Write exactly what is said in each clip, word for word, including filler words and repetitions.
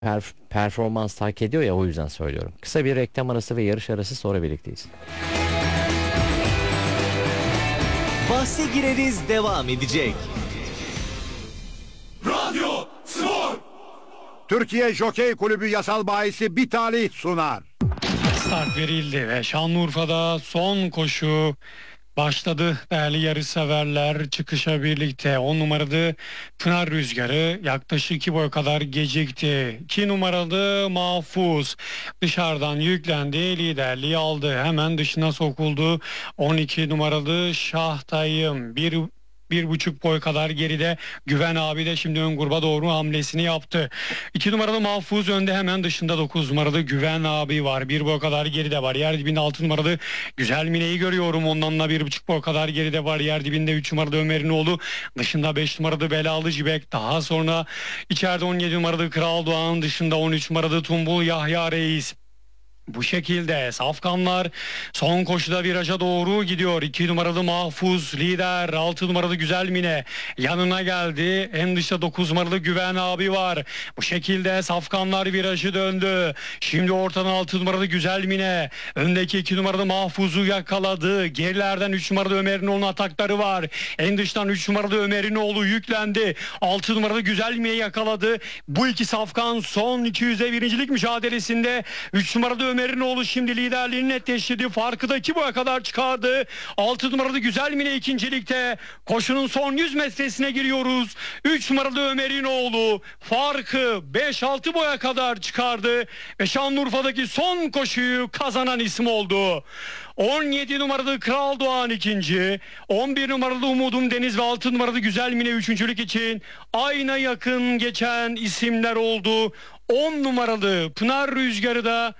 perf- performans hak ediyor ya, o yüzden söylüyorum. Kısa bir reklam arası ve yarış arası, sonra birlikteyiz. Bahse gireriz devam edecek. Radyo Spor. Türkiye Jokey Kulübü yasal bahisi bir talih sunar. Start verildi ve Şanlıurfa'da son koşu başladı değerli yarışseverler. Çıkışa birlikte on numaralı Pınar Rüzgarı yaklaşık iki boy kadar gecikti. iki numaralı Mahfuz dışarıdan yüklendi, liderliği aldı, hemen dışına sokuldu. on iki numaralı Şahtayım bir Bir buçuk boy kadar geride. Güven abi de şimdi ön gruba doğru hamlesini yaptı. iki numaralı Mahfuz önde, hemen dışında dokuz numaralı Güven abi var. Bir boy kadar geride var. Yer dibinde altı numaralı Güzel Mine'yi görüyorum. Ondan da bir buçuk boy kadar geride var. Yer dibinde üç numaralı Ömer'in oğlu. Dışında beş numaralı Belalı Cibek. Daha sonra içeride on yedi numaralı Kral Doğan. Dışında on üç numaralı Tumbul Yahya Reis. Bu şekilde safkanlar son koşuda viraja doğru gidiyor. iki numaralı Mahfuz lider, altı numaralı Güzel Mine yanına geldi. En dışta dokuz numaralı Güven abi var. Bu şekilde safkanlar virajı döndü. Şimdi ortadan altı numaralı Güzel Mine, öndeki iki numaralı Mahfuz'u yakaladı. Gerilerden üç numaralı Ömer'in oğlu atakları var. En dıştan üç numaralı Ömer'in oğlu yüklendi. altı numaralı Güzel Mine yakaladı. Bu iki safkan son iki yüze birincilik mücadelesinde. üç numaralı Ömer'in oğlu şimdi liderliğini netleştirdi. Farkı da iki boya kadar çıkardı. altı numaralı Güzel Mine ikincilikte. Koşunun son yüz metresine giriyoruz. üç numaralı Ömer'in oğlu farkı beş altı boya kadar çıkardı. Ve Şanlıurfa'daki son koşuyu kazanan isim oldu. on yedi numaralı Kral Doğan ikinci. on bir numaralı Umudum Deniz ve altı numaralı Güzel Mine üçüncülük için ayna yakın geçen isimler oldu. on numaralı Pınar Rüzgarı da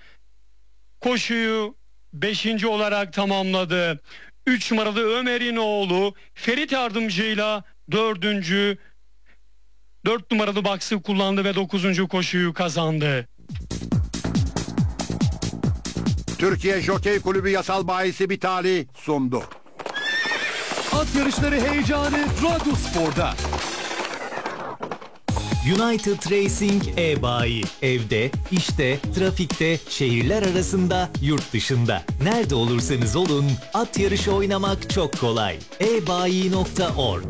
koşuyu beşinci olarak tamamladı. üç numaralı Ömer'in oğlu Ferit Yardımcı'yla dördüncü. dört numaralı Baksı kullandı ve dokuzuncu koşuyu kazandı. Türkiye Jokey Kulübü yasal bahisi bir talih sundu. At yarışları heyecanı Radyo Spor'da. United Racing e-bayi. Evde, işte, trafikte, şehirler arasında, yurt dışında. Nerede olursanız olun, at yarışı oynamak çok kolay. e bayi nokta org.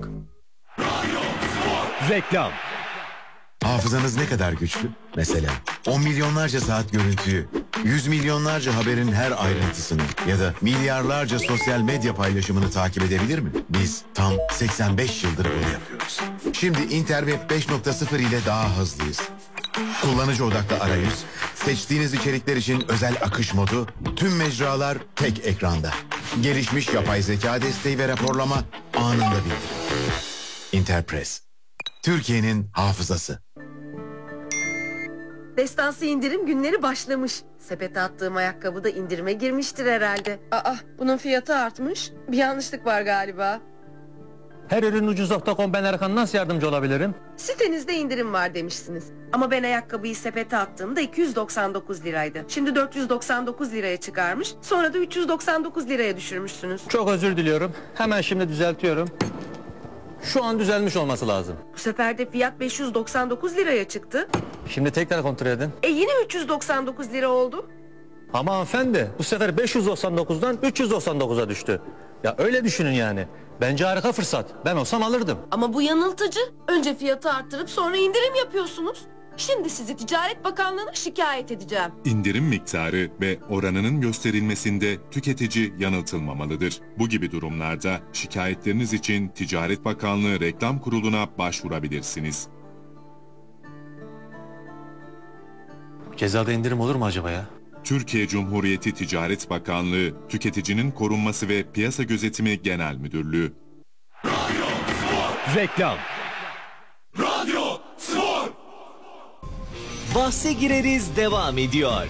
Reklam. Hafızanız ne kadar güçlü? Mesela on milyonlarca saat görüntüyü, yüz milyonlarca haberin her ayrıntısını ya da milyarlarca sosyal medya paylaşımını takip edebilir mi? Biz tam seksen beş yıldır bunu yapıyoruz. Şimdi Interweb beş nokta sıfır ile daha hızlıyız. Kullanıcı odaklı arayüz, seçtiğiniz içerikler için özel akış modu, tüm mecralar tek ekranda. Gelişmiş yapay zeka desteği ve raporlama anında bildirim. Interpress, Türkiye'nin hafızası. Destansı indirim günleri başlamış. Sepete attığım ayakkabı da indirime girmiştir herhalde. Aa, bunun fiyatı artmış. Bir yanlışlık var galiba. Her ürün ucuz nokta com, ben Erkan, nasıl yardımcı olabilirim? Sitenizde indirim var demişsiniz. Ama ben ayakkabıyı sepete attığımda iki yüz doksan dokuz liraydı. Şimdi dört yüz doksan dokuz liraya çıkarmış. Sonra da üç yüz doksan dokuz liraya düşürmüşsünüz. Çok özür diliyorum. Hemen şimdi düzeltiyorum. Şu an düzelmiş olması lazım. Bu sefer de fiyat beş yüz doksan dokuz liraya çıktı. Şimdi tekrar kontrol edin. E yine üç yüz doksan dokuz lira oldu. Ama hanımefendi, bu sefer beş yüz doksan dokuzdan üç yüz doksan dokuza düştü. Ya öyle düşünün yani. Bence harika fırsat. Ben olsam alırdım. Ama bu yanıltıcı. Önce fiyatı arttırıp sonra indirim yapıyorsunuz. Şimdi sizi Ticaret Bakanlığı'na şikayet edeceğim. İndirim miktarı ve oranının gösterilmesinde tüketici yanıltılmamalıdır. Bu gibi durumlarda şikayetleriniz için Ticaret Bakanlığı Reklam Kurulu'na başvurabilirsiniz. Cezada indirim olur mu acaba ya? Türkiye Cumhuriyeti Ticaret Bakanlığı, Tüketicinin Korunması ve Piyasa Gözetimi Genel Müdürlüğü. Reklam. Radyo Spor. Bahse gireriz devam ediyor.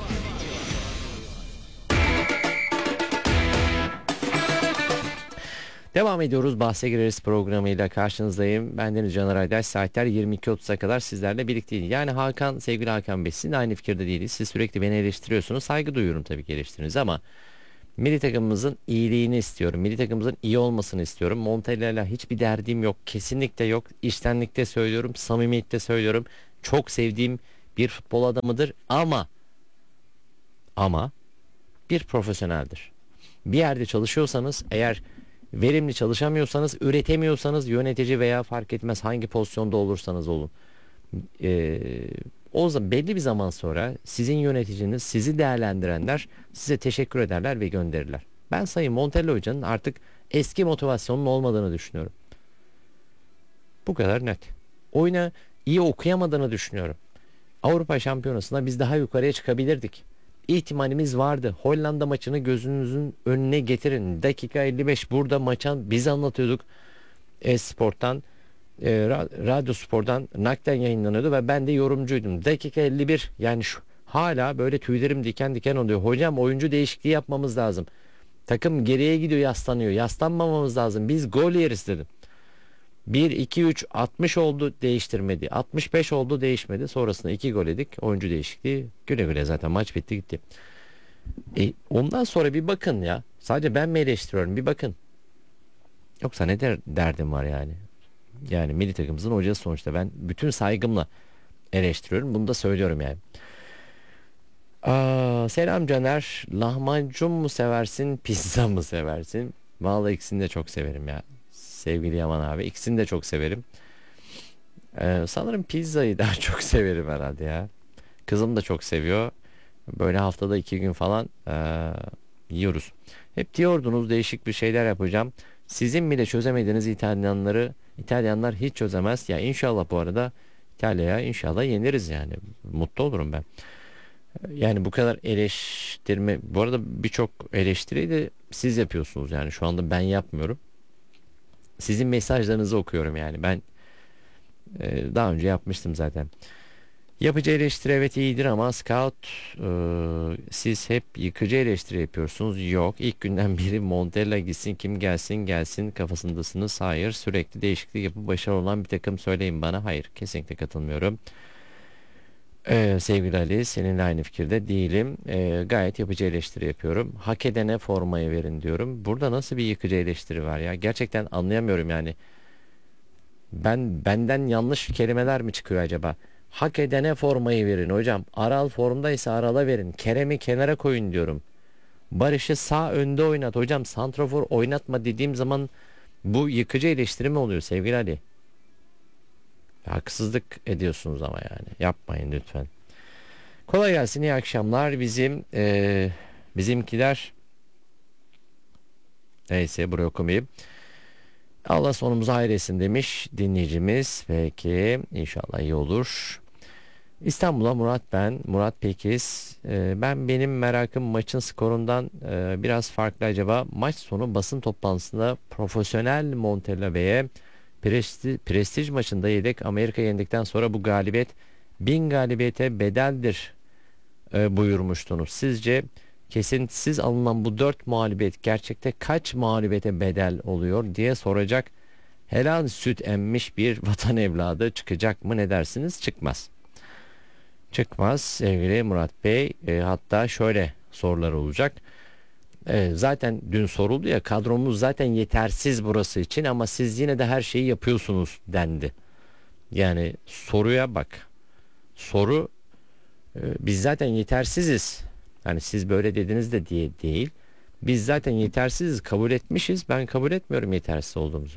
Devam ediyoruz. Bahse gireriz programıyla karşınızdayım. Bendeniz Caner Aydaş. Saatler yirmi iki otuza kadar sizlerle birlikteyim. Yani Hakan, sevgili Hakan Bey, sizinle aynı fikirde değiliz. Siz sürekli beni eleştiriyorsunuz. Saygı duyuyorum tabii ki eleştirinize, ama milli takımımızın iyiliğini istiyorum. Milli takımımızın iyi olmasını istiyorum. Montella'yla hiçbir derdim yok. Kesinlikle yok. İçtenlikte söylüyorum. Samimiyette söylüyorum. Çok sevdiğim bir futbol adamıdır ama ama bir profesyoneldir. Bir yerde çalışıyorsanız, eğer verimli çalışamıyorsanız, üretemiyorsanız, yönetici veya fark etmez hangi pozisyonda olursanız olun, Ee, o zaman belli bir zaman sonra sizin yöneticiniz, sizi değerlendirenler size teşekkür ederler ve gönderirler. Ben Sayın Montella Hoca'nın artık eski motivasyonun olmadığını düşünüyorum. Bu kadar net. Oyuna iyi okuyamadığını düşünüyorum. Avrupa Şampiyonası'nda biz daha yukarıya çıkabilirdik. İhtimalimiz vardı. Hollanda maçını gözünüzün önüne getirin. Dakika elli beş burada maçan biz anlatıyorduk. E-Sport'tan, e, Ra- Radyo Spor'dan naklen yayınlanıyordu ve ben de yorumcuydum. Dakika elli bir, yani şu, hala böyle tüylerim diken diken oluyor. Hocam oyuncu değişikliği yapmamız lazım. Takım geriye gidiyor, yaslanıyor. Yaslanmamamız lazım. Biz gol yeriz dedim. bir, iki, üç, altmış oldu, değiştirmedi. altmış beş oldu, değişmedi. Sonrasında iki gol yedik. Oyuncu değişikliği. Güle güle, zaten maç bitti gitti. E, ondan sonra bir bakın ya. Sadece ben mi eleştiriyorum? Bir bakın. Yoksa ne der, derdim var yani. Yani milli takımımızın hocası sonuçta. Ben bütün saygımla eleştiriyorum. Bunu da söylüyorum yani. Aa, selam Caner. Lahmacun mu seversin, pizza mı seversin? Vallahi ikisini de çok severim ya. Sevgili Yaman abi, ikisini de çok severim. Ee, sanırım pizzayı daha çok severim herhalde ya. Kızım da çok seviyor. Böyle haftada iki gün falan ee, yiyoruz. Hep diyordunuz değişik bir şeyler yapacağım. Sizin bile çözemediğiniz İtalyanları İtalyanlar hiç çözemez. Ya inşallah bu arada İtalya'ya inşallah yeniriz yani. Mutlu olurum ben. Yani bu kadar eleştirme, bu arada birçok eleştiriyi de siz yapıyorsunuz yani, şu anda ben yapmıyorum. Sizin mesajlarınızı okuyorum yani. Ben e, daha önce yapmıştım zaten. Yapıcı eleştiri evet iyidir ama scout e, siz hep yıkıcı eleştiri yapıyorsunuz. Yok, ilk günden beri Montella gitsin, kim gelsin gelsin kafasındasınız. Hayır, sürekli değişiklik yapıp başarılı olan bir takım söyleyin bana. Hayır, kesinlikle katılmıyorum. Ee, sevgili Ali, seninle aynı fikirde değilim. Ee, gayet yapıcı eleştiri yapıyorum. Hak edene formayı verin diyorum. Burada nasıl bir yıkıcı eleştiri var ya? Gerçekten anlayamıyorum yani. Ben benden yanlış kelimeler mi çıkıyor acaba? Hak edene formayı verin hocam. Aral formdaysa Aral'a verin. Kerem'i kenara koyun diyorum. Barış'ı sağ önde oynat hocam. Santrafor oynatma dediğim zaman bu yıkıcı eleştiri mi oluyor sevgili Ali? Haksızlık ediyorsunuz ama yani. Yapmayın lütfen. Kolay gelsin, iyi akşamlar. Bizim e, bizimkiler, neyse buraya okumayayım. Allah sonumuzu hayretsin demiş dinleyicimiz. Peki inşallah iyi olur. İstanbul'a Murat ben. Murat Pekiz. E, ben benim merakım maçın skorundan e, biraz farklı acaba. Maç sonu basın toplantısında profesyonel Montella Bey'e Prestij, prestij maçında yedek Amerika yendikten sonra bu galibiyet bin galibiyete bedeldir e, buyurmuştunuz. Sizce kesintisiz alınan bu dört mağlubiyet gerçekte kaç mağlubiyete bedel oluyor diye soracak helal süt emmiş bir vatan evladı çıkacak mı, ne dersiniz? Çıkmaz. Çıkmaz sevgili Murat Bey. E, hatta şöyle sorular olacak. Evet, zaten dün soruldu ya, kadromuz zaten yetersiz burası için ama siz yine de her şeyi yapıyorsunuz dendi. Yani soruya bak. Soru e, biz zaten yetersiziz. Hani siz böyle dediniz de diye değil. Biz zaten yetersiziz, kabul etmişiz. Ben kabul etmiyorum yetersiz olduğumuzu.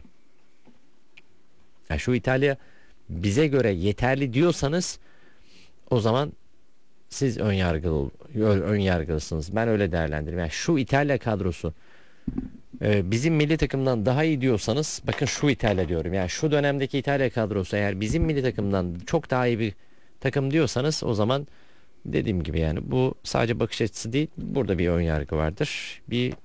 Ya şu İtalya bize göre yeterli diyorsanız o zaman siz ön yargılı ön yargılısınız. Ben öyle değerlendiriyorum. Yani şu İtalya kadrosu e, bizim milli takımdan daha iyi diyorsanız, bakın şu İtalya diyorum. Yani şu dönemdeki İtalya kadrosu eğer bizim milli takımdan çok daha iyi bir takım diyorsanız, o zaman dediğim gibi yani bu sadece bakış açısı değil. Burada bir ön yargı vardır. Bir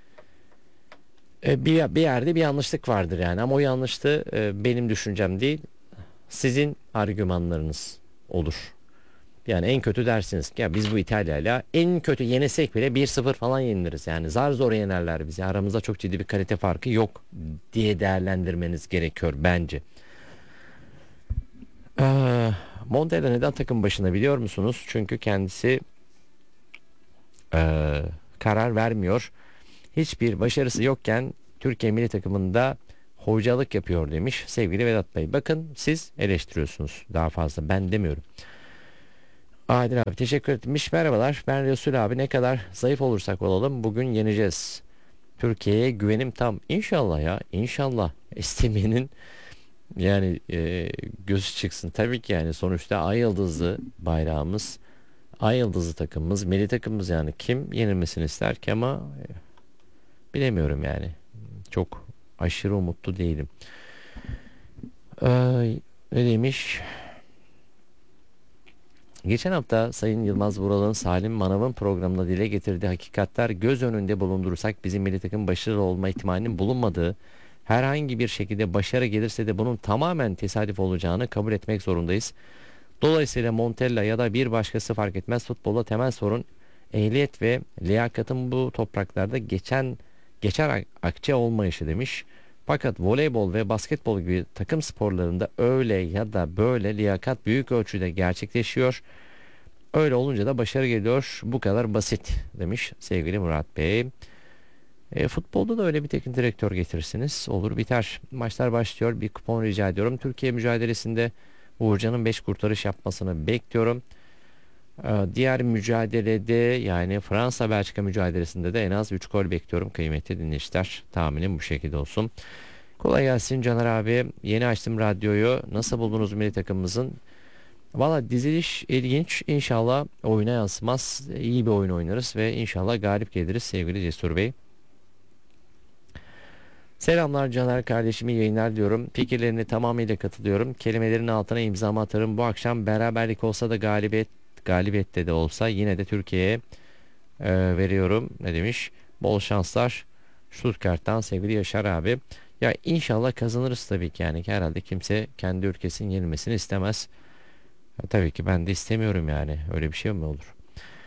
e, bir, bir yerde bir yanlışlık vardır yani. Ama o yanlışlığı e, benim düşüncem değil, sizin argümanlarınız olur. Yani en kötü dersiniz ki ya biz bu İtalya'yla en kötü yenesek bile bir sıfır falan yeniliriz. Yani zar zor yenerler bizi. Aramızda çok ciddi bir kalite farkı yok diye değerlendirmeniz gerekiyor bence. Ee, Montella neden takım başında biliyor musunuz? Çünkü kendisi e, karar vermiyor. Hiçbir başarısı yokken Türkiye milli takımında hocalık yapıyor demiş sevgili Vedat Bey. Bakın siz eleştiriyorsunuz daha fazla, ben demiyorum. Adil abi teşekkür etmiş. Merhabalar. Ben Resul abi. Ne kadar zayıf olursak olalım bugün yeneceğiz. Türkiye'ye güvenim tam. İnşallah ya. İnşallah. İstemeyenin yani e, gözü çıksın. Tabii ki yani sonuçta ay yıldızlı bayrağımız. Ay yıldızlı takımımız. Milli takımımız yani. Kim yenilmesini ister ki ama e, bilemiyorum yani. Çok aşırı umutlu değilim. Ay, ne demiş? Geçen hafta Sayın Yılmaz Vural'ın Salim Manav'ın programında dile getirdiği hakikatler göz önünde bulundurursak bizim milli takım başarılı olma ihtimalinin bulunmadığı, herhangi bir şekilde başarı gelirse de bunun tamamen tesadüf olacağını kabul etmek zorundayız. Dolayısıyla Montella ya da bir başkası fark etmez, futbolda temel sorun ehliyet ve liyakatın bu topraklarda geçen geçer ak- akçe olmayışı demiş. Fakat voleybol ve basketbol gibi takım sporlarında öyle ya da böyle liyakat büyük ölçüde gerçekleşiyor. Öyle olunca da başarı geliyor. Bu kadar basit demiş sevgili Murat Bey. E, futbolda da öyle bir teknik direktör getirirsiniz. Olur biter. Maçlar başlıyor. Bir kupon rica ediyorum. Türkiye mücadelesinde Uğurcan'ın beş kurtarış yapmasını bekliyorum. E, diğer mücadelede yani Fransa Belçika mücadelesinde de en az üç gol bekliyorum kıymetli dinleyiciler. Tahminim bu şekilde olsun. Kolay gelsin Caner abi. Yeni açtım radyoyu. Nasıl buldunuz milli takımımızın? Valla diziliş ilginç. İnşallah oyuna yansımaz. İyi bir oyun oynarız ve inşallah galip geliriz sevgili Cesur Bey. Selamlar Caner kardeşimi yayınlar diyorum. Fikirlerine tamamıyla katılıyorum. Kelimelerin altına imzamı atarım. Bu akşam beraberlik olsa da galibiyet galibiyette de olsa yine de Türkiye'ye e, veriyorum. Ne demiş? Bol şanslar. Stuttgart'tan sevgili Yaşar abi. Ya inşallah kazanırız tabii ki yani. Herhalde kimse kendi ülkesinin yenilmesini istemez. Ya, tabii ki ben de istemiyorum yani. Öyle bir şey mi olur?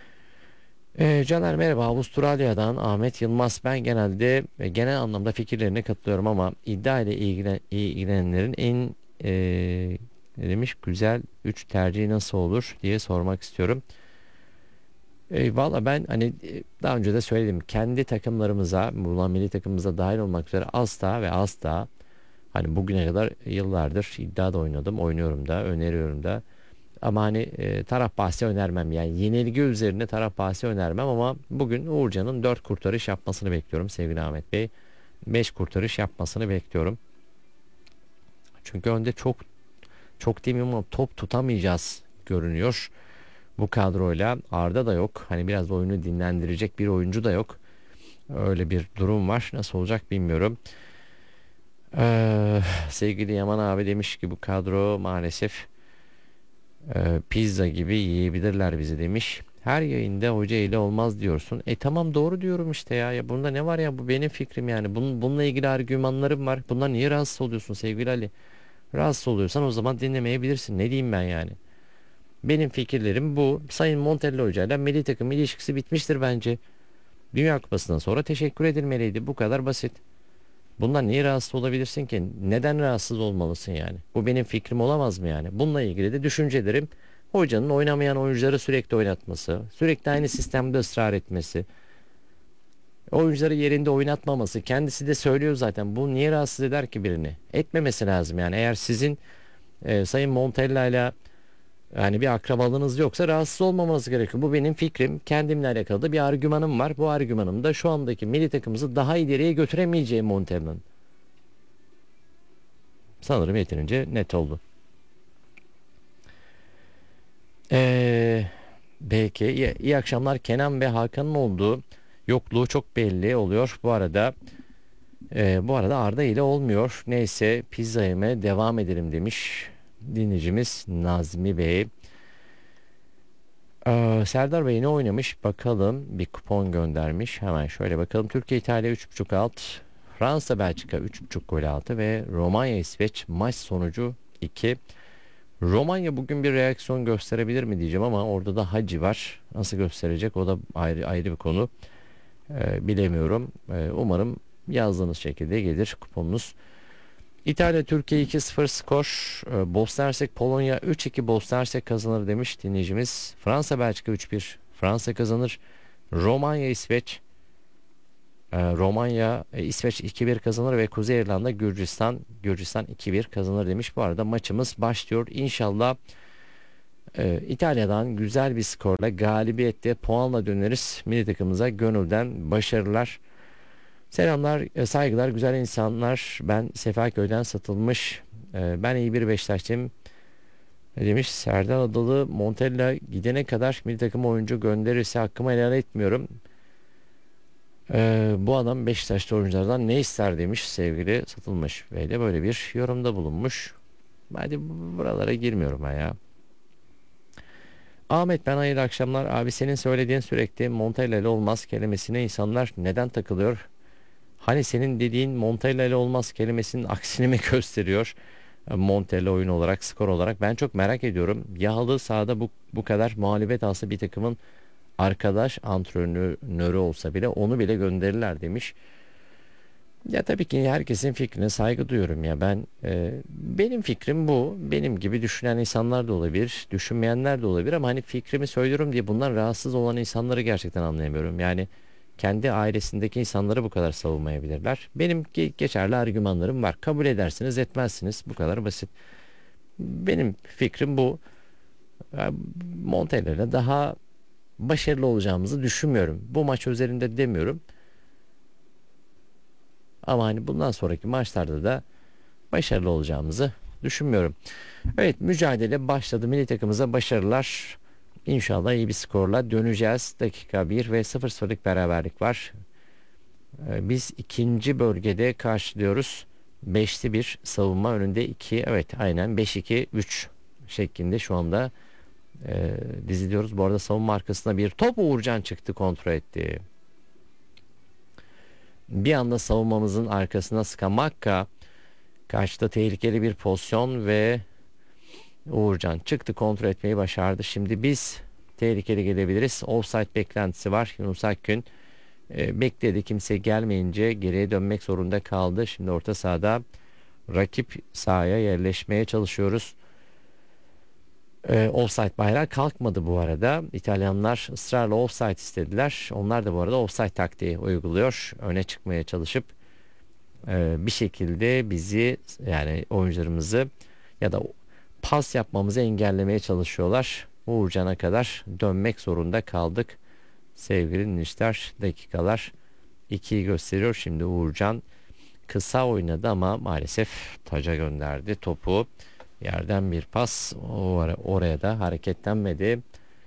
Ee, Caner merhaba, Avustralya'dan Ahmet Yılmaz. Ben genelde ve genel anlamda fikirlerine katılıyorum ama iddia ile ilgilen, ilgilenenlerin en ee, ne demiş güzel üç tercihi nasıl olur diye sormak istiyorum. E, valla ben hani e, daha önce de söyledim, kendi takımlarımıza, bulan milli takımımıza dahil olmak üzere asla ve asla hani bugüne kadar yıllardır iddia da oynadım, oynuyorum da, öneriyorum da. Ama hani e, taraf bahsi önermem yani yenilgi üzerine taraf bahsi önermem ama bugün Uğurcan'ın dört kurtarış yapmasını bekliyorum sevgili Ahmet Bey. beş kurtarış yapmasını bekliyorum. Çünkü önde çok çok demeyeyim ama top tutamayacağız görünüyor. Bu kadroyla Arda da yok. Hani biraz oyunu dinlendirecek bir oyuncu da yok. Öyle bir durum var. Nasıl olacak bilmiyorum. Ee, sevgili Yaman abi demiş ki bu kadro maalesef e, pizza gibi yiyebilirler bizi demiş. Her yayında hoca ile olmaz diyorsun. E tamam doğru diyorum işte ya. Ya bunda ne var ya, bu benim fikrim yani. Bunun, bununla ilgili argümanlarım var. Bundan niye rahatsız oluyorsun sevgili Ali? Rahatsız oluyorsan o zaman dinlemeyebilirsin. Ne diyeyim ben yani? Benim fikirlerim bu. Sayın Montella Hoca ile milli takım ilişkisi bitmiştir bence. Dünya Kupası'ndan sonra teşekkür edilmeliydi. Bu kadar basit. Bundan niye rahatsız olabilirsin ki? Neden rahatsız olmalısın yani? Bu benim fikrim olamaz mı yani? Bununla ilgili de düşüncelerim, hocanın oynamayan oyuncuları sürekli oynatması, sürekli aynı sistemde ısrar etmesi, oyuncuları yerinde oynatmaması. Kendisi de söylüyor zaten. Bu niye rahatsız eder ki birini? Etmemesi lazım yani. Eğer sizin e, Sayın Montella ile yani bir akrabalığınız yoksa rahatsız olmamanız gerekiyor. Bu benim fikrim. Kendimle alakalı da bir argümanım var. Bu argümanım da şu andaki milli takımımızı daha ileriye götüremeyeceği Montella'nın. Sanırım yeterince net oldu. Ee, belki iyi, iyi akşamlar. Kenan ve Hakan'ın olduğu yokluğu çok belli oluyor. Bu arada e, bu arada Arda ile olmuyor. Neyse pizza yemeye devam edelim demiş dinleyicimiz Nazmi Bey. Ee, Serdar Bey ne oynamış bakalım, bir kupon göndermiş, hemen şöyle bakalım. Türkiye İtalya üç buçuk alt, Fransa Belçika üç buçuk gol altı ve Romanya İsveç maç sonucu iki. Romanya bugün bir reaksiyon gösterebilir mi diyeceğim ama orada da Hacı var, nasıl gösterecek o da ayrı ayrı bir konu. Ee, bilemiyorum. Ee, umarım yazdığınız şekilde gelir kuponunuz. İtalya Türkiye iki sıfır skor. Ee, Bosna Hersek Polonya üç iki Bosna Hersek kazanır demiş dinleyicimiz. Fransa Belçika üç bir Fransa kazanır. Romanya İsveç e, Romanya e, İsveç iki bir kazanır ve Kuzey İrlanda Gürcistan Gürcistan iki bir kazanır demiş. Bu arada maçımız başlıyor. İnşallah Ee, İtalya'dan güzel bir skorla galibiyette puanla döneriz. Milli takımımıza gönülden başarılar. Selamlar, e, saygılar güzel insanlar. Ben Sefaköy'den satılmış. E, ben iyi bir Beşiktaşlıyım demiş Serdar Adalı. Montella gidene kadar milli takım oyuncu gönderirse hakkımı helal etmiyorum. E, bu adam Beşiktaşlı oyunculardan ne ister demiş sevgili satılmış. Ve de böyle bir yorumda bulunmuş. Hadi buralara girmiyorum ben ya. Ahmet ben hayırlı akşamlar. Abi senin söylediğin sürekli Montella ile olmaz kelimesine insanlar neden takılıyor? Hani senin dediğin Montella ile olmaz kelimesinin aksini mi gösteriyor? Montella oyun olarak, skor olarak. Ben çok merak ediyorum. Ya halı sahada bu, bu kadar mağlubiyet alsa bir takımın arkadaş antrenörü olsa bile onu bile gönderirler demiş. Ya tabii ki herkesin fikrine saygı duyuyorum ya. Ben e, benim fikrim bu. Benim gibi düşünen insanlar da olabilir, düşünmeyenler de olabilir ama hani fikrimi söylüyorum diye bundan rahatsız olan insanları gerçekten anlayamıyorum. Yani kendi ailesindeki insanları bu kadar savunmayabilirler. Benim ge- geçerli argümanlarım var. Kabul edersiniz, etmezsiniz. Bu kadar basit. Benim fikrim bu. Montella'yla daha başarılı olacağımızı düşünmüyorum. Bu maç üzerinde demiyorum. Ama hani bundan sonraki maçlarda da başarılı olacağımızı düşünmüyorum. Evet, mücadele başladı. Milli takımımıza başarılar. İnşallah iyi bir skorla döneceğiz. Dakika bir ve sıfır sıfırlık beraberlik var. Ee, biz ikinci bölgede karşılıyoruz. beşli bir savunma önünde iki. Evet aynen beş iki üç şeklinde şu anda e, diziliyoruz. Bu arada savunma arkasına bir top Uğurcan çıktı, kontrol etti. Bir anda savunmamızın arkasına Skamakka, karşıda tehlikeli bir pozisyon ve Uğurcan çıktı, kontrol etmeyi başardı. Şimdi biz tehlikeli gelebiliriz. Offside beklentisi var. Yunus Akgün e, bekledi, kimse gelmeyince geriye dönmek zorunda kaldı. Şimdi orta sahada rakip sahaya yerleşmeye çalışıyoruz. E, offside bayrağı kalkmadı bu arada. İtalyanlar ısrarla offside istediler. Onlar da bu arada offside taktiği uyguluyor. Öne çıkmaya çalışıp e, bir şekilde bizi, yani oyuncularımızı ya da pas yapmamızı engellemeye çalışıyorlar. Uğurcan'a kadar dönmek zorunda kaldık. Sevgili dinleyiciler, dakikalar ikiyi gösteriyor. Şimdi Uğurcan kısa oynadı ama maalesef taca gönderdi topu. Yerden bir pas, oraya da hareketlenmedi.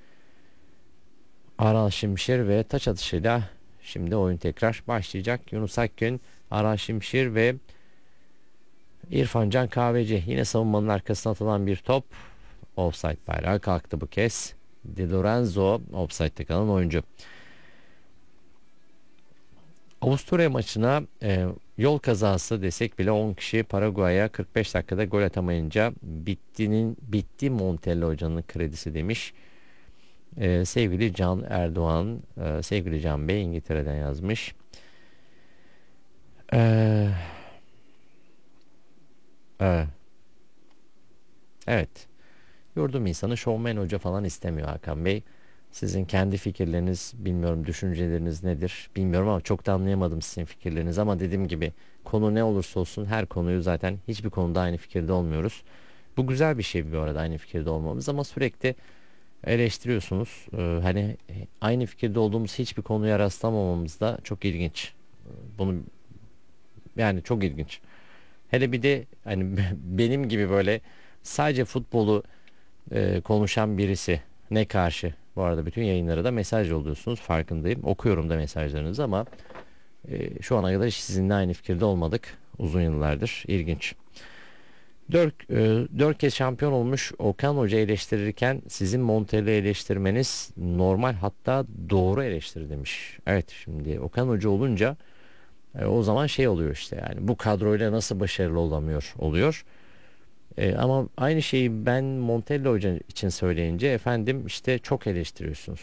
Aral Şimşir ve taç atışıyla şimdi oyun tekrar başlayacak. Yunus Akgün, Aral Şimşir ve İrfan Can Kahveci, yine savunmanın arkasına atılan bir top. Offside bayrağı kalktı bu kez. Di Lorenzo offside'de kalan oyuncu. Avusturya maçına e, yol kazası desek bile on kişi Paraguay'a kırk beş dakikada gol atamayınca bittinin bitti Montella hocanın kredisi demiş. E, sevgili Can Erdoğan, e, sevgili Can Bey İngiltere'den yazmış. Eee Evet. Evet. Yurdum insanı şovmen hoca falan istemiyor Hakan Bey. Sizin kendi fikirleriniz, bilmiyorum düşünceleriniz nedir bilmiyorum ama çok da anlayamadım sizin fikirleriniz. Ama dediğim gibi konu ne olursa olsun her konuyu zaten hiçbir konuda aynı fikirde olmuyoruz. Bu güzel bir şey bu arada, aynı fikirde olmamız, ama sürekli eleştiriyorsunuz. Ee, hani aynı fikirde olduğumuz hiçbir konuya rastlamamamız da çok ilginç. Bunu yani çok ilginç. Hele bir de hani benim gibi böyle sadece futbolu e, konuşan birisi ne karşı. Bu arada bütün yayınlara da mesaj yolluyorsunuz, farkındayım. Okuyorum da mesajlarınızı ama e, şu ana kadar hiç sizinle aynı fikirde olmadık uzun yıllardır. İlginç. Dört, e, dört kez şampiyon olmuş Okan Hoca eleştirirken sizin Montella'yı eleştirmeniz normal, hatta doğru eleştiri demiş. Evet, şimdi Okan Hoca olunca E, o zaman şey oluyor işte, yani bu kadroyla nasıl başarılı olamıyor oluyor. E, ama aynı şeyi ben Montella Hoca için söyleyince efendim işte çok eleştiriyorsunuz.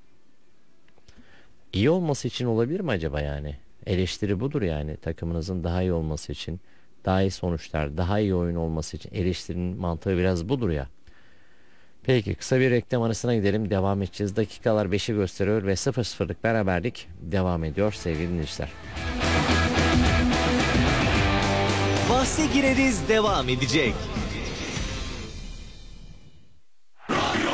İyi olması için olabilir mi acaba yani? Eleştiri budur yani, takımınızın daha iyi olması için, daha iyi sonuçlar, daha iyi oyun olması için eleştirinin mantığı biraz budur ya. Peki kısa bir reklam arasına gidelim, devam edeceğiz. Dakikalar beşi gösteriyor ve sıfır sıfırlık beraberlik devam ediyor sevgili dinleyiciler. Bahse gireriz devam edecek. Radyo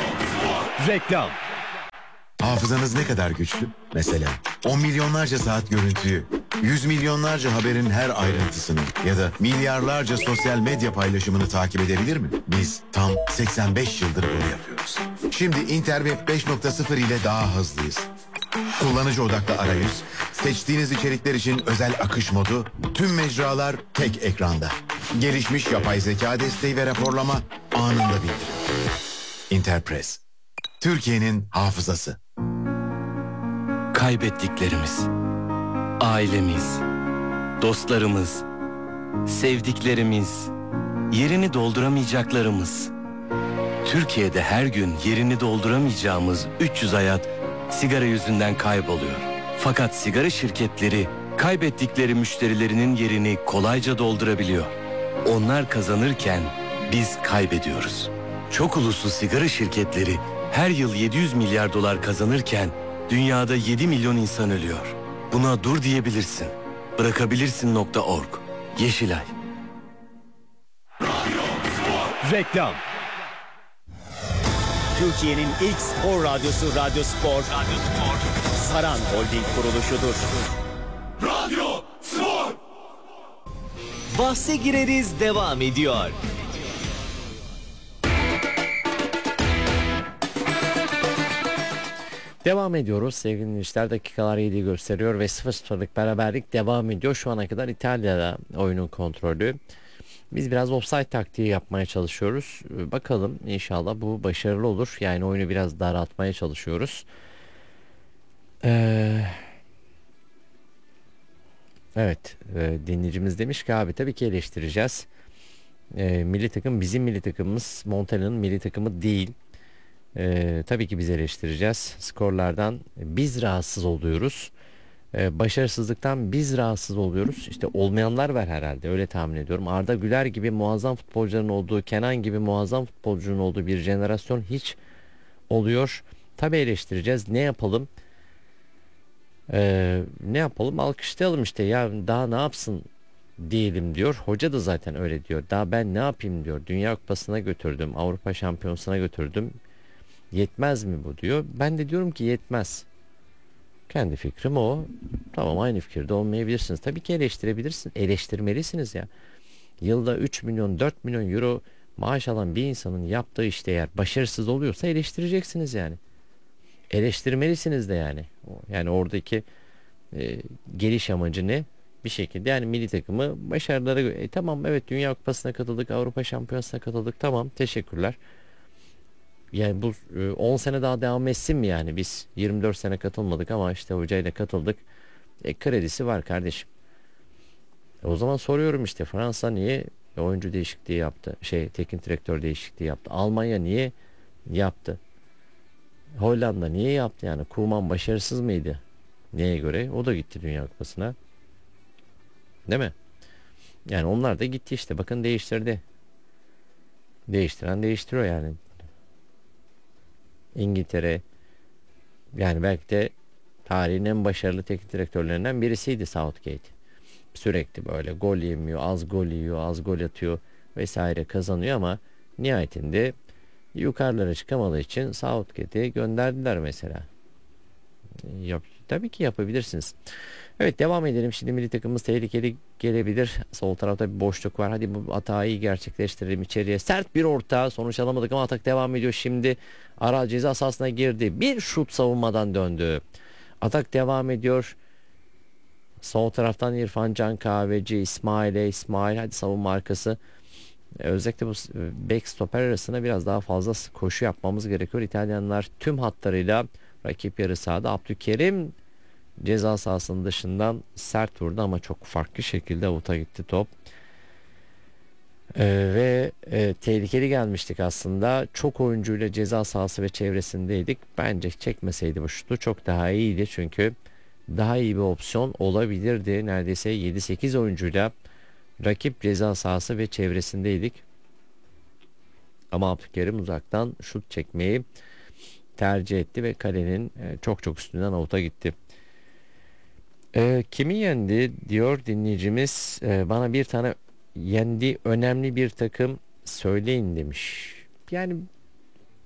Reklam. Hafızanız ne kadar güçlü? Mesela on milyonlarca saat görüntüyü, yüz milyonlarca haberin her ayrıntısını ya da milyarlarca sosyal medya paylaşımını takip edebilir mi? Biz tam seksen beş yıldır bunu yapıyoruz. Şimdi Interweb beş nokta sıfır ile daha hızlıyız. Kullanıcı odaklı arayüz, seçtiğiniz içerikler için özel akış modu, tüm mecralar tek ekranda. Gelişmiş yapay zeka desteği ve raporlama anında bildirim. Interpress, Türkiye'nin hafızası. Kaybettiklerimiz, ailemiz, dostlarımız, sevdiklerimiz, yerini dolduramayacaklarımız. Türkiye'de her gün yerini dolduramayacağımız üç yüz hayat sigara yüzünden kayboluyor. Fakat sigara şirketleri kaybettikleri müşterilerinin yerini kolayca doldurabiliyor. Onlar kazanırken biz kaybediyoruz. Çok uluslu sigara şirketleri her yıl yedi yüz milyar dolar kazanırken dünyada yedi milyon insan ölüyor. Buna dur diyebilirsin. Bırakabilirsin nokta org. Yeşilay. Reklam. Türkiye'nin ilk spor radyosu Radyo Spor. Radyo Spor. Saran Holding kuruluşudur. Radyo Spor. Bahse gireriz devam ediyor. Devam ediyoruz sevgili dinleyiciler, dakikalar yedi gösteriyor ve sıfır sıfırlık beraberlik devam ediyor. Şu ana kadar İtalya'da oyunun kontrolü. Biz biraz offside taktiği yapmaya çalışıyoruz. Bakalım, inşallah bu başarılı olur. Yani oyunu biraz daraltmaya çalışıyoruz. Ee, evet, e, dinleyicimiz demiş ki abi tabii ki eleştireceğiz. E, milli takım bizim milli takımımız, Montella'nın milli takımı değil. Ee, tabii ki biz eleştireceğiz. Skorlardan biz rahatsız oluyoruz. Ee, başarısızlıktan biz rahatsız oluyoruz. İşte olmayanlar var herhalde, öyle tahmin ediyorum. Arda Güler gibi muazzam futbolcuların olduğu, Kenan gibi muazzam futbolcunun olduğu bir jenerasyon hiç oluyor. Tabii eleştireceğiz. Ne yapalım? Ee, ne yapalım? Alkışlayalım işte. Ya daha ne yapsın diyelim diyor. Hoca da zaten öyle diyor. Daha ben ne yapayım diyor. Dünya Kupası'na götürdüm. Avrupa Şampiyonası'na götürdüm. Yetmez mi bu diyor. Ben de diyorum ki yetmez. Kendi fikrim o. Tamam, aynı fikirde olmayabilirsiniz. Tabii ki eleştirebilirsin. Eleştirmelisiniz ya. Yılda üç milyon dört milyon euro maaş alan bir insanın yaptığı işte eğer başarısız oluyorsa eleştireceksiniz yani. Eleştirmelisiniz de yani. Yani oradaki e, geliş amacı ne? Bir şekilde yani milli takımı başarılara göre. E, tamam, evet, Dünya Kupası'na katıldık. Avrupa Şampiyonası'na katıldık. Tamam, teşekkürler. Yani bu on sene daha devam etsin mi yani? Biz yirmi dört sene katılmadık ama işte hocayla katıldık. E, kredisi var kardeşim. E, o zaman soruyorum işte, Fransa niye oyuncu değişikliği yaptı? Şey, teknik direktör değişikliği yaptı. Almanya niye yaptı? Hollanda niye yaptı yani? Koeman başarısız mıydı? Neye göre? O da gitti Dünya Kupası'na. Değil mi? Yani onlar da gitti işte. Bakın, değiştirdi. Değiştiren değiştiriyor yani. İngiltere yani belki de tarihin en başarılı teknik direktörlerinden birisiydi Southgate. Sürekli böyle gol yemiyor, az gol yiyor, az gol atıyor vesaire, kazanıyor ama nihayetinde yukarılara çıkamadığı için Southgate'i gönderdiler mesela. Yap, tabii ki yapabilirsiniz. Evet, devam edelim. Şimdi milli takımımız tehlikeli gelebilir. Sol tarafta bir boşluk var. Hadi bu hatayı gerçekleştirelim içeriye. Sert bir orta. Sonuç alamadık ama atak devam ediyor. Şimdi Aral ceza sahasına girdi. Bir şut savunmadan döndü. Atak devam ediyor. Sol taraftan İrfan Can Kahveci, İsmail'e İsmail. Hadi savunma arkası. Özellikle bu back stoper arasında biraz daha fazla koşu yapmamız gerekiyor. İtalyanlar tüm hatlarıyla rakip yarı sahada. Abdülkerim ceza sahasının dışından sert vurdu ama çok farklı şekilde avuta gitti top. Ee, ve e, tehlikeli gelmiştik aslında. Çok oyuncuyla ceza sahası ve çevresindeydik. Bence çekmeseydi bu şutu çok daha iyiydi. Çünkü daha iyi bir opsiyon olabilirdi. Neredeyse yedi sekiz oyuncuyla rakip ceza sahası ve çevresindeydik. Ama Abdülkerim uzaktan şut çekmeyi tercih etti ve kalenin e, çok çok üstünden avuta gitti. E, kimi yendi diyor dinleyicimiz. E, bana bir tane yendi önemli bir takım söyleyin demiş. Yani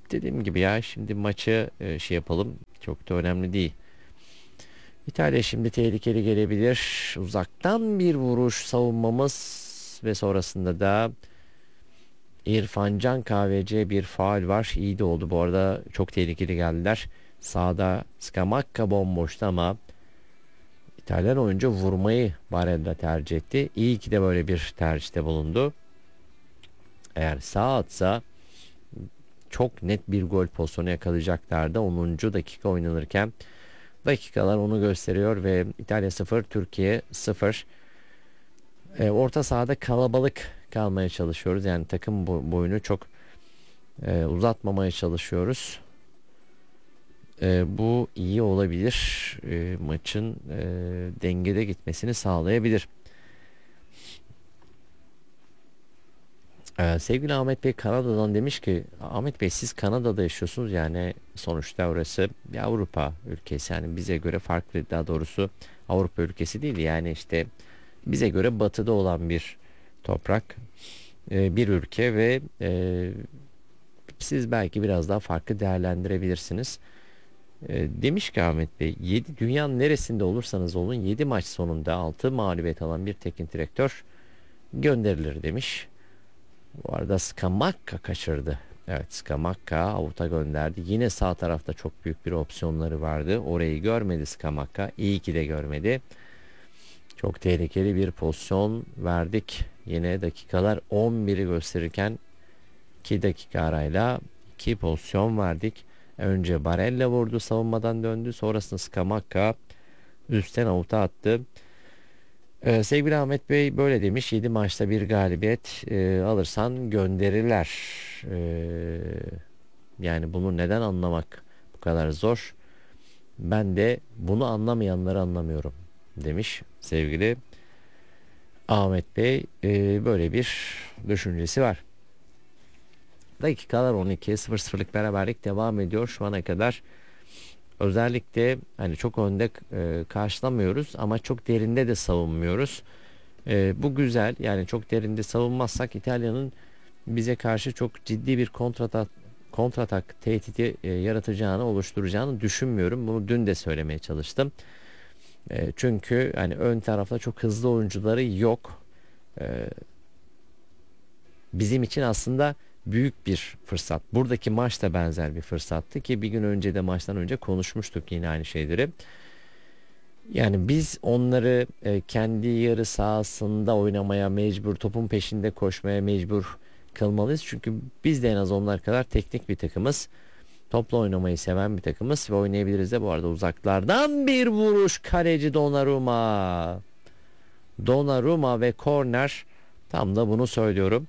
dediğim gibi ya şimdi maçı e, şey yapalım. Çok da önemli değil. İtalya şimdi tehlikeli gelebilir. Uzaktan bir vuruş savunmamız ve sonrasında da İrfan Can Kahveci'ye bir faul var. İyi de oldu bu arada. Çok tehlikeli geldiler. Sağda Scamacca bomboştu ama İtalyan oyuncu vurmayı Barella tercih etti. İyi ki de böyle bir tercihte bulundu. Eğer sağ atsa çok net bir gol pozisyonu yakalayacaklardı. onuncu dakika oynanırken dakikalar onu gösteriyor ve İtalya sıfır, Türkiye sıfır. E, orta sahada kalabalık kalmaya çalışıyoruz. Yani takım boyunu çok e, uzatmamaya çalışıyoruz. E, bu iyi olabilir. E, maçın e, dengede gitmesini sağlayabilir. Ee, sevgili Ahmet Bey Kanada'dan demiş ki Ahmet Bey siz Kanada'da yaşıyorsunuz yani sonuçta orası bir Avrupa ülkesi yani bize göre farklı daha doğrusu Avrupa ülkesi değil yani işte bize göre batıda olan bir toprak e, bir ülke ve e, siz belki biraz daha farklı değerlendirebilirsiniz. E, demiş ki Ahmet Bey yedi dünyanın neresinde olursanız olun yedi maç sonunda altı mağlubiyet alan bir teknik direktör gönderilir demiş. Bu arada Scamacca kaçırdı. Evet Scamacca avuta gönderdi. Yine sağ tarafta çok büyük bir opsiyonları vardı. Orayı görmedi Scamacca. İyi ki de görmedi. Çok tehlikeli bir pozisyon verdik. Yine dakikalar on biri gösterirken iki dakika arayla iki pozisyon verdik. Önce Barella vurdu savunmadan döndü. Sonrasında Scamacca üstten avuta attı. Ee, sevgili Ahmet Bey böyle demiş yedi maçta bir galibiyet e, alırsan gönderirler. Ee, yani bunu neden anlamak bu kadar zor? Ben de bunu anlamayanları anlamıyorum demiş sevgili Ahmet Bey. Ee, böyle bir düşüncesi var. Dakikalar on iki sıfır sıfırlık beraberlik devam ediyor şu ana kadar. Özellikle hani çok önde e, karşılamıyoruz ama çok derinde de savunmuyoruz. E, bu güzel yani çok derinde savunmazsak İtalya'nın bize karşı çok ciddi bir kontratak, kontratak tehdidi e, yaratacağını oluşturacağını düşünmüyorum. Bunu dün de söylemeye çalıştım. E, çünkü hani ön tarafta çok hızlı oyuncuları yok. E, bizim için aslında büyük bir fırsat. Buradaki maç da benzer bir fırsattı ki bir gün önce de maçtan önce konuşmuştuk yine aynı şeyleri. Yani biz onları e, kendi yarı sahasında oynamaya mecbur, topun peşinde koşmaya mecbur kılmalıyız. Çünkü biz de en az onlar kadar teknik bir takımız. Topla oynamayı seven bir takımız ve oynayabiliriz de bu arada uzaklardan bir vuruş kaleci Donnarumma. Donnarumma ve korner tam da bunu söylüyorum.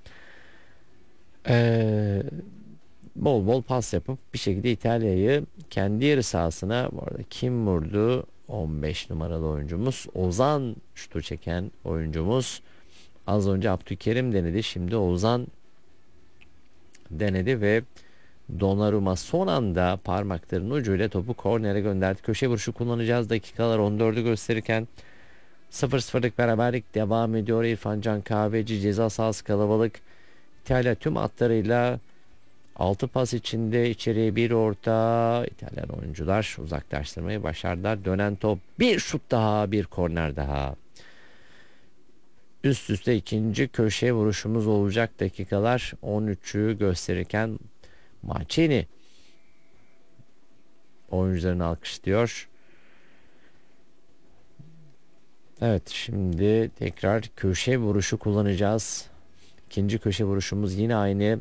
Ee, bol bol pas yapıp bir şekilde İtalya'yı kendi yarı sahasına bu arada kim vurdu? on beş numaralı oyuncumuz Ozan şutu çeken oyuncumuz. Az önce Abdülkerim denedi. Şimdi Ozan denedi ve Donnarumma son anda parmaklarının ucuyla topu kornere gönderdi. Köşe vuruşu kullanacağız. Dakikalar on dördü gösterirken sıfır sıfırlık beraberlik devam ediyor. İrfan Can Kahveci ceza sahası kalabalık. İtalya tüm atlarıyla altı pas içinde içeriye bir orta. İtalyan oyuncular uzaklaştırmayı başardılar. Dönen top bir şut daha bir korner daha. Üst üste ikinci köşe vuruşumuz olacak dakikalar on üçü gösterirken Mancini oyuncularını alkışlıyor. Evet şimdi tekrar köşe vuruşu kullanacağız. İkinci köşe vuruşumuz yine aynı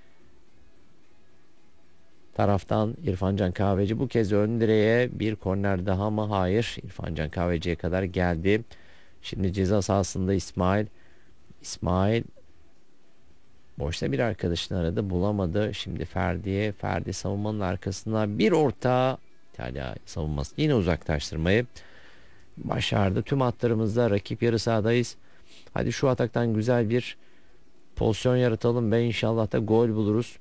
taraftan İrfan Can Kahveci bu kez ön direğe bir korner daha mı? Hayır. İrfan Can Kahveci'ye kadar geldi. Şimdi ceza sahasında İsmail. İsmail boşta bir arkadaşını aradı bulamadı. Şimdi Ferdi'ye. Ferdi savunmanın arkasına bir orta. İtalya savunması yine uzaklaştırmayı başardı. Tüm hatlarımızda rakip yarı sahadayız. Hadi şu ataktan güzel bir pozisyon yaratalım ve inşallah da gol buluruz.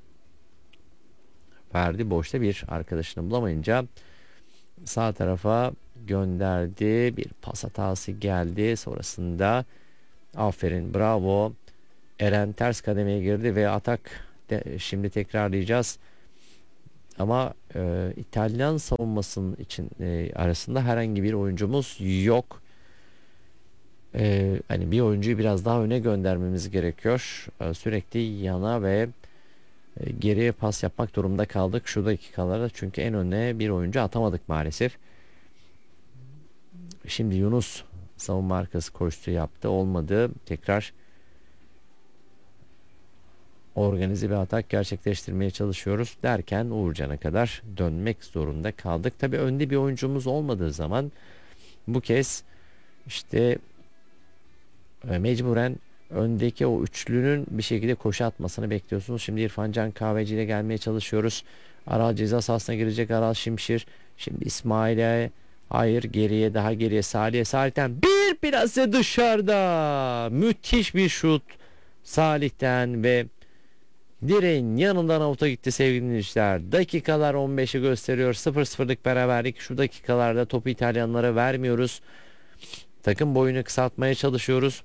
Ferdi boşta bir arkadaşını bulamayınca sağ tarafa gönderdi. Bir pas hatası geldi. Sonrasında aferin bravo. Eren ters kademeye girdi ve atak de, şimdi tekrarlayacağız. Ama e, İtalyan savunmasının için e, arasında herhangi bir oyuncumuz yok. E, hani bir oyuncuyu biraz daha öne göndermemiz gerekiyor. E, sürekli yana ve e, geriye pas yapmak durumunda kaldık şu dakikalarda. Çünkü en öne bir oyuncu atamadık maalesef. Şimdi Yunus savunma arkası koştu yaptı. Olmadı. Tekrar organize bir atak gerçekleştirmeye çalışıyoruz derken Uğurcan'a kadar dönmek zorunda kaldık. Tabii önde bir oyuncumuz olmadığı zaman bu kez işte e, mecburen öndeki o üçlünün bir şekilde koşu atmasını bekliyorsunuz. Şimdi İrfan Can Kahveci ile gelmeye çalışıyoruz. Aral ceza sahasına girecek, Aral Şimşir. Şimdi İsmail'e, hayır, geriye, daha geriye Salih'e. Salih'ten bir plase dışarıda. Müthiş bir şut Salih'ten ve direğin yanından avuta gitti sevgili dinleyiciler. Dakikalar on beşi gösteriyor. sıfır sıfırlık beraberlik. Şu dakikalarda topu İtalyanlara vermiyoruz. Takım boyunu kısaltmaya çalışıyoruz.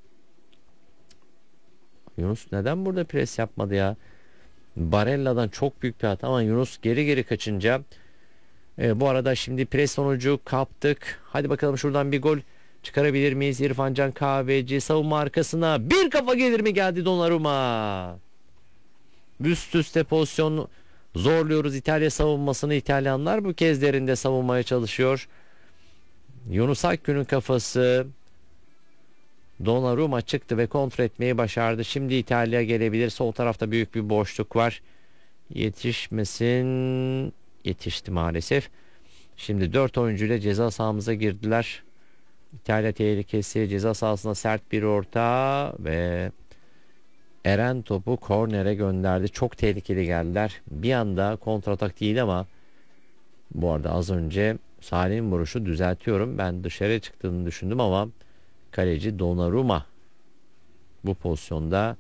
Yunus neden burada pres yapmadı ya? Barella'dan çok büyük bir hata ama Yunus geri geri kaçınca e, bu arada şimdi pres sonucu kaptık. Hadi bakalım şuradan bir gol çıkarabilir miyiz? İrfan Can Kahveci savunma arkasına bir kafa gelir mi, geldi Donnarumma. Üst üste pozisyon zorluyoruz İtalya savunmasını. İtalyanlar bu kez derinde savunmaya çalışıyor. Yunus Akgün'ün kafası, Donnarumma çıktı ve kontrol etmeyi başardı. Şimdi İtalya gelebilir. Sol tarafta büyük bir boşluk var. Yetişmesin. Yetişti maalesef. Şimdi dört oyuncuyla ceza sahamıza girdiler. İtalya tehlikesi, ceza sahasına sert bir orta ve Eren topu kornere gönderdi. Çok tehlikeli geldiler. Bir anda kontratak değil ama bu arada az önce Salih'in vuruşu, düzeltiyorum, ben dışarıya çıktığını düşündüm ama kaleci Donnarumma bu pozisyonda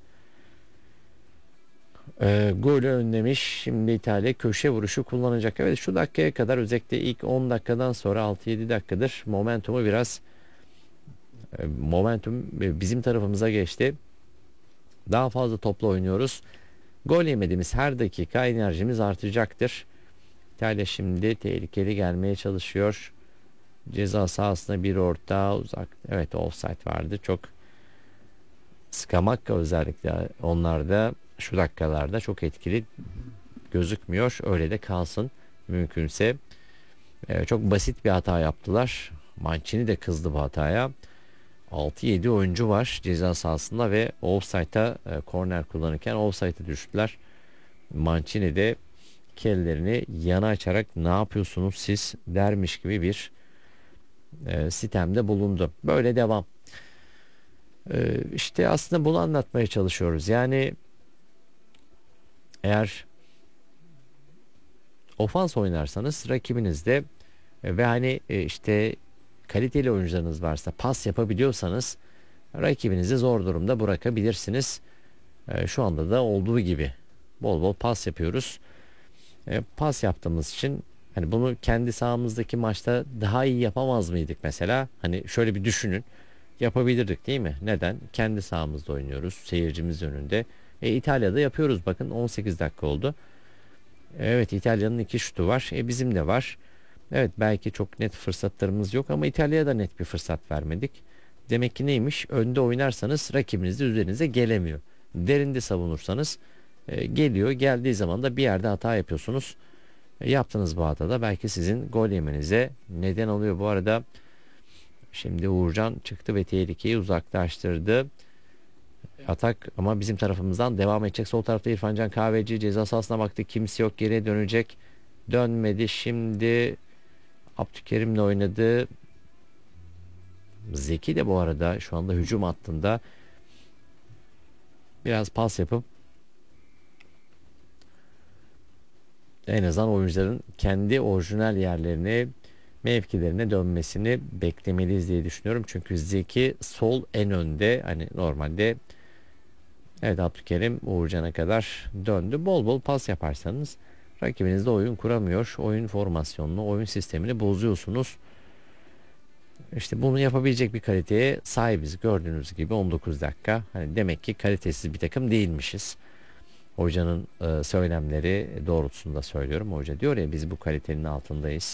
e, golü önlemiş. Şimdi İtalya köşe vuruşu kullanacak. Evet, şu dakikaya kadar, özellikle ilk on dakikadan sonra altı yedi dakikadır momentumu biraz e, momentum bizim tarafımıza geçti. Daha fazla topla oynuyoruz. Gol yemediğimiz her dakika enerjimiz artacaktır. İtalya şimdi tehlikeli gelmeye çalışıyor. Ceza sahasına bir orta uzak. Evet, offside vardı. Çok Scamacca özellikle onlarda şu dakikalarda çok etkili gözükmüyor. Öyle de kalsın mümkünse. Ee, çok basit bir hata yaptılar. Mancini de kızdı bu hataya. altı yedi oyuncu var ceza sahasında ve offside'a e, korner kullanırken offside'a düştüler. Mancini de kellerini yana açarak ne yapıyorsunuz siz dermiş gibi bir e, sistemde bulundu. Böyle devam. E, işte aslında bunu anlatmaya çalışıyoruz. Yani eğer ofans oynarsanız rakibinizde e, ve hani e, işte kaliteli oyuncularınız varsa, pas yapabiliyorsanız rakibinizi zor durumda bırakabilirsiniz. E, şu anda da olduğu gibi bol bol pas yapıyoruz. E, pas yaptığımız için hani bunu kendi sahamızdaki maçta daha iyi yapamaz mıydık mesela? Hani şöyle bir düşünün. Yapabilirdik değil mi? Neden? Kendi sahamızda oynuyoruz. Seyircimiz önünde. E, İtalya'da yapıyoruz. Bakın on sekiz dakika oldu. Evet, İtalya'nın iki şutu var. E, bizim de var. Evet, belki çok net fırsatlarımız yok ama İtalya'ya da net bir fırsat vermedik. Demek ki neymiş? Önde oynarsanız rakibiniz de üzerinize gelemiyor. Derinde savunursanız e, geliyor. Geldiği zaman da bir yerde hata yapıyorsunuz. E, yaptığınız bu hatada belki sizin gol yemenize neden oluyor. Bu arada şimdi Uğurcan çıktı ve tehlikeyi uzaklaştırdı. Atak ama bizim tarafımızdan devam edecek. Sol tarafta İrfan Can Kahveci ceza sahasına baktı. Kimse yok, geriye dönecek. Dönmedi. Şimdi Abdülkerim'le oynadı. Zeki de bu arada şu anda hücum hattında. Biraz pas yapıp en azından oyuncuların kendi orijinal yerlerine, mevkilerine dönmesini beklemeliyiz diye düşünüyorum. Çünkü Zeki sol en önde. Hani normalde evet, Abdülkerim Uğurcan'a kadar döndü. Bol bol pas yaparsanız rakibiniz de oyun kuramıyor. Oyun formasyonunu, oyun sistemini bozuyorsunuz. İşte bunu yapabilecek bir kaliteye sahibiz. Gördüğünüz gibi on dokuz dakika. Hani demek ki kalitesiz bir takım değilmişiz. Hocanın e, söylemleri doğrultusunda söylüyorum. Hoca diyor ya biz bu kalitenin altındayız.